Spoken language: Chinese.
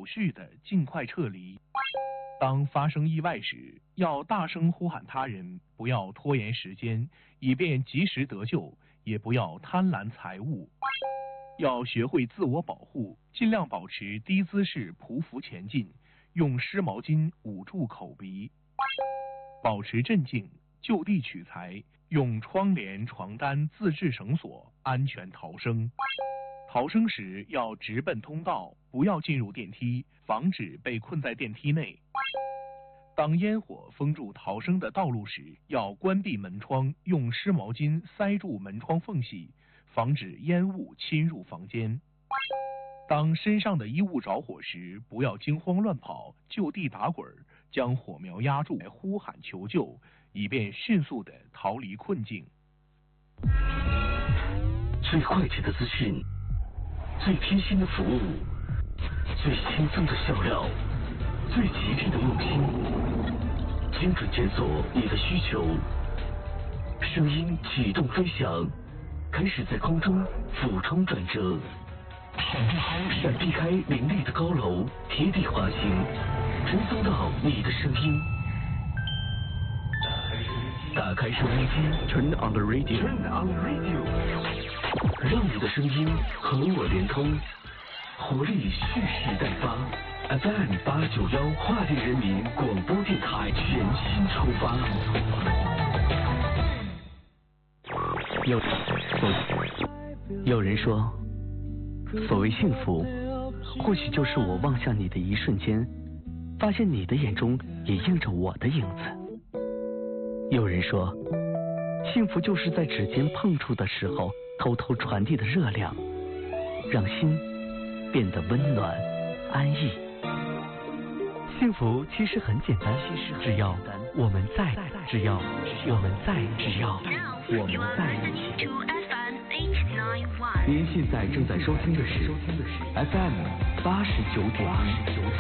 有序地尽快撤离。当发生意外时，要大声呼喊他人，不要拖延时间，以便及时得救，也不要贪婪财物。要学会自我保护，尽量保持低姿势匍匐前进，用湿毛巾捂住口鼻。保持镇静，就地取材，用窗帘、床单自制绳索，安全逃生。逃生时要直奔通道，不要进入电梯，防止被困在电梯内。当烟火封住逃生的道路时，要关闭门窗，用湿毛巾塞住门窗缝隙，防止烟雾侵入房间。当身上的衣物着火时，不要惊慌乱跑，就地打滚，将火苗压住，呼喊求救，以便迅速地逃离困境。 最快捷的资讯，最贴心的服务，最轻松的笑料，最吉利的用心，精准检索你的需求。声音启动飞翔，开始在空中俯冲转折，闪避开林立的高楼，贴地滑行，传送到你的声音。打开收音机 ，Turn on the radio，Turn on the radio， 让你的声音和我连通，活力蓄势待发。FM 891桦林人民广播电台全新出发。有人说，所谓幸福，或许就是我望向你的一瞬间，发现你的眼中也映着我的影子。有人说，幸福就是在指尖碰触的时候，偷偷传递的热量，让心变得温暖安逸。幸福其实很简单，只要我们在，只要我们在，只要我们在一起。您现在正在收听的是 FM 89.1。